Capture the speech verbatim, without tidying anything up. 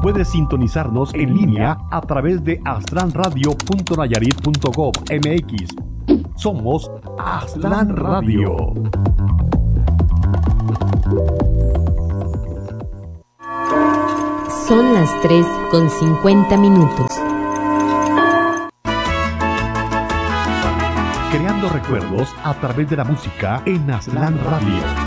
Puedes sintonizarnos en línea a través de aztlán radio punto nayarit punto gov punto mx. Somos Aztlán Radio. Son las tres con cincuenta minutos. Creando recuerdos a través de la música en Aztlán Radio.